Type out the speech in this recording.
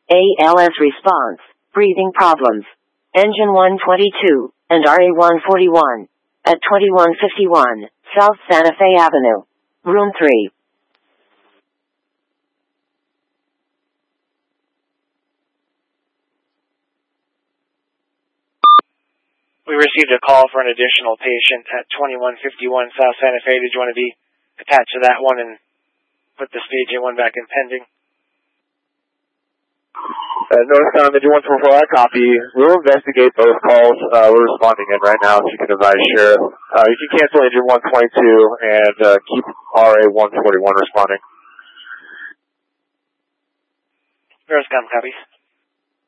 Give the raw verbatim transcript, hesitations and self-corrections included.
A L S response, breathing problems. Engine one twenty-two, and R A one forty-one. At twenty-one fifty-one, South Santa Fe Avenue. Room three. We received a call for an additional patient at twenty-one fifty-one South Santa Fe. Did you want to be attached to that one and put the stage A one back in pending? Uh, North Town, Engine one twenty-four, I copy. We'll investigate both calls. Uh, we're responding in right now, so you can advise Sheriff. Uh, you can cancel Engine one twenty-two and uh, keep R A one forty-one responding. Veriscom copies.